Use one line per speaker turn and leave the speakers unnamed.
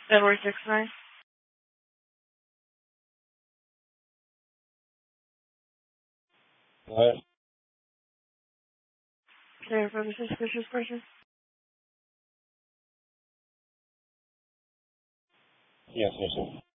February 6th,
What?
care for the suspicious person.
Yes, yes, sir.